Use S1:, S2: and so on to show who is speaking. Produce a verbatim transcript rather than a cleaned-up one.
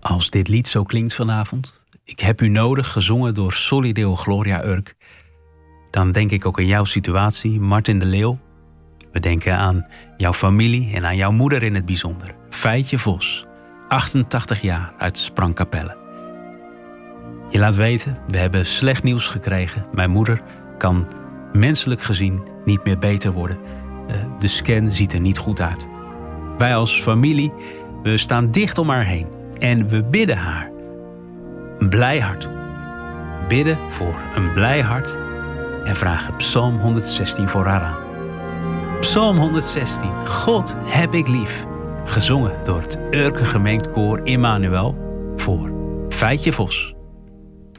S1: Als dit lied zo klinkt vanavond, ik heb u nodig, gezongen door Soli Deo Gloria Urk, dan denk ik ook aan jouw situatie, Martin de Leeuw. We denken aan jouw familie en aan jouw moeder in het bijzonder. Feitje Vos, achtentachtig jaar, uit Sprangkapelle. Je laat weten, we hebben slecht nieuws gekregen. Mijn moeder kan menselijk gezien niet meer beter worden. De scan ziet er niet goed uit. Wij als familie, we staan dicht om haar heen. En we bidden haar een blij hart toe. Bidden voor een blij hart en vragen Psalm honderdzestien voor haar aan. Psalm honderdzestien, God heb ik lief. Gezongen door het Urker Gemengd Koor Immanuel voor Feitje Vos.